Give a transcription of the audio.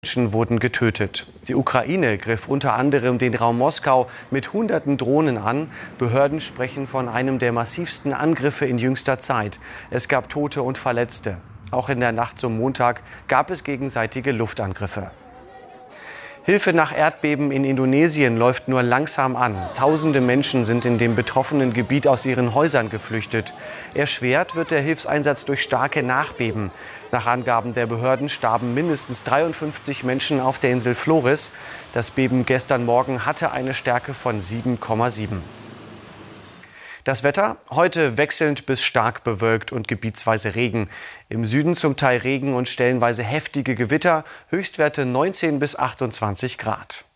Menschen wurden getötet. Die Ukraine griff unter anderem den Raum Moskau mit hunderten Drohnen an. Behörden sprechen von einem der massivsten Angriffe in jüngster Zeit. Es gab Tote und Verletzte. Auch in der Nacht zum Montag gab es gegenseitige Luftangriffe. Hilfe nach Erdbeben in Indonesien läuft nur langsam an. Tausende Menschen sind in dem betroffenen Gebiet aus ihren Häusern geflüchtet. Erschwert wird der Hilfseinsatz durch starke Nachbeben. Nach Angaben der Behörden starben mindestens 53 Menschen auf der Insel Flores. Das Beben gestern Morgen hatte eine Stärke von 7,7. Das Wetter heute wechselnd bis stark bewölkt und gebietsweise Regen. Im Süden zum Teil Regen und stellenweise heftige Gewitter, Höchstwerte 19 bis 28 Grad.